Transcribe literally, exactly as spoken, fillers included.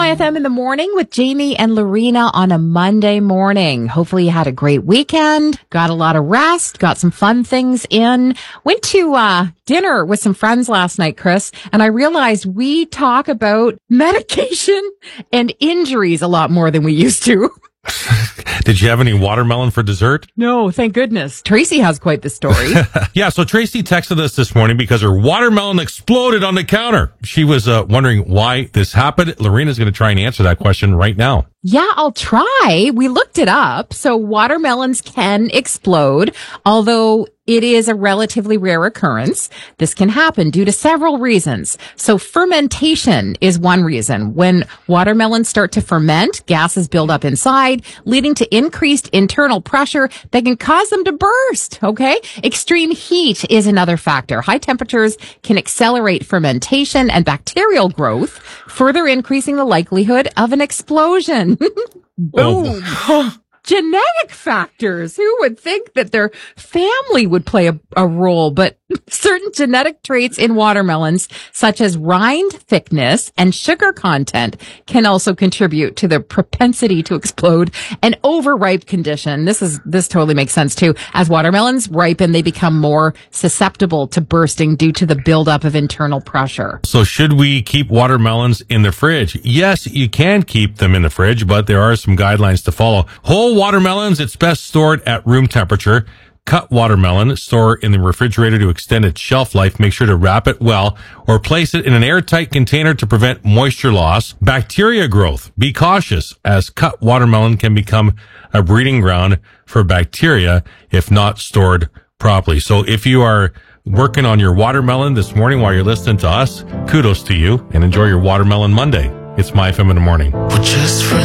My F M in the morning with Jamie and Lorena on a Monday morning. Hopefully you had a great weekend, got a lot of rest, got some fun things in. Went to uh dinner with some friends last night, Chris, and I realized we talk about medication and injuries a lot more than we used to. Did you have any watermelon for dessert? No, thank goodness. Tracy has quite the story. Yeah, so Tracy texted us this morning because her watermelon exploded on the counter. She was uh, wondering why this happened. Lorena's going to try and answer that question right now. Yeah, I'll try. We looked it up. So watermelons can explode, although it is a relatively rare occurrence. This can happen due to several reasons. So fermentation is one reason. When watermelons start to ferment, gases build up inside, leading to increased internal pressure that can cause them to burst. Okay. Extreme heat is another factor. High temperatures can accelerate fermentation and bacterial growth, further increasing the likelihood of an explosion. Boom. Oh. Genetic factors. Who would think that their family would play a, a role? But certain genetic traits in watermelons, such as rind thickness and sugar content, can also contribute to the propensity to explode. An overripe condition. This is, this totally makes sense too. As watermelons ripen, they become more susceptible to bursting due to the buildup of internal pressure. So should we keep watermelons in the fridge? Yes, you can keep them in the fridge, but there are some guidelines to follow. Whole watermelons, it's best stored at room temperature. Cut watermelon, store in the refrigerator to extend its shelf life. Make sure to wrap it well or place it in an airtight container to prevent moisture loss. Bacteria growth. Be cautious, as cut watermelon can become a breeding ground for bacteria if not stored properly. So if you are working on your watermelon this morning while you're listening to us, kudos to you and enjoy your Watermelon Monday. It's My F M in the morning. We're just friends.